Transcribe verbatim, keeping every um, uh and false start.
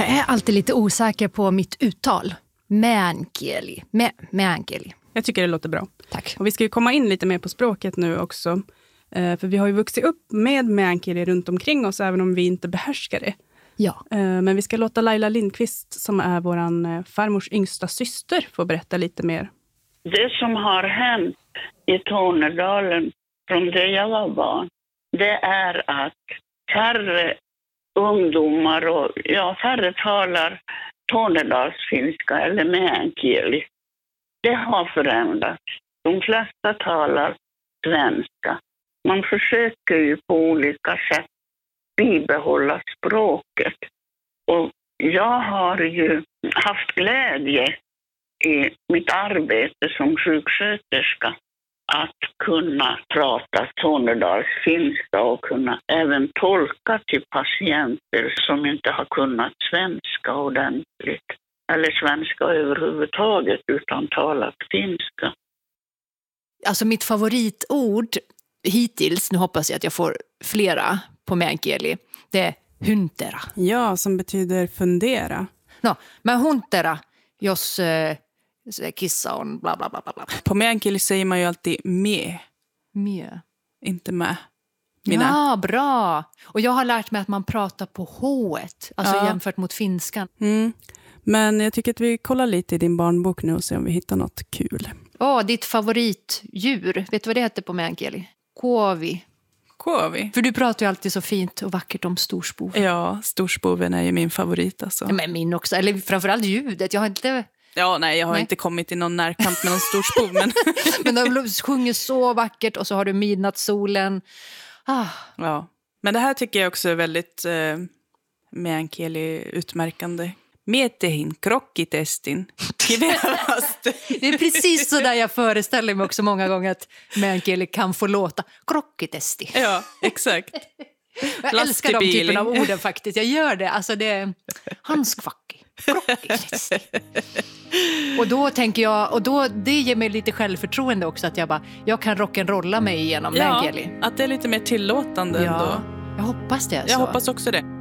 Jag är alltid lite osäker på mitt uttal. Meänkieli. Me- Meänkieli. Jag tycker det låter bra. Tack. Och vi ska ju komma in lite mer på språket nu också. Eh, för vi har ju vuxit upp med meänkieli runt omkring oss, även om vi inte behärskar det. Ja. Eh, men vi ska låta Laila Lindqvist, som är våran eh, farmors yngsta syster, få berätta lite mer. Det som har hänt i Tornedalen från det jag var barn, det är att färre ungdomar och ja, färre talar tornedalsfinska eller meänkieli. Det har förändrats. De flesta talar svenska. Man försöker ju på olika sätt bibehålla språket. Och jag har ju haft glädje i mitt arbete som sjuksköterska att kunna prata tornedalsfinska och kunna även tolka till patienter som inte har kunnat svenska ordentligt. Eller svenska överhuvudtaget utan talat finska. Alltså mitt favoritord hittills, nu hoppas jag att jag får flera på meänkieli, det är huntera. Ja, som betyder fundera. No, men huntera, jos äh, kissa on bla bla bla bla. På meänkieli säger man ju alltid me. Mjö. Inte med. Mina. Ja, bra. Och jag har lärt mig att man pratar på h-et, alltså ja. jämfört mot finskan. Mm. Men jag tycker att vi kollar lite i din barnbok nu och ser om vi hittar något kul. Åh, oh, ditt favoritdjur. Vet du vad det heter på meänkieli? Kuovi. Kuovi? För du pratar ju alltid så fint och vackert om storspoven. Ja, storspoven är ju min favorit alltså. Ja, men min också. Eller framförallt ljudet. Jag har inte... Ja, nej, jag har nej. inte kommit i någon närkamp med någon storspov. Men, men de sjunger så vackert och så har du midnattssolen. Ah. Ja, men det här tycker jag också är väldigt eh, meänkieli utmärkande. Mietehin krokkitestin. Det är precis så där jag föreställer mig också många gånger att meänkieli kan få låta krokkitesti. Ja, exakt. Jag älskar de typen av orden faktiskt. Jag gör det. Alltså det är hanskvacki. Krokkitesti. Och då tänker jag, och då det ger mig lite självförtroende också att jag bara, jag kan rock'n'rolla mig igenom ja, meänkieli. Att det är lite mer tillåtande ja, ändå. Jag hoppas det. Jag så. hoppas också det.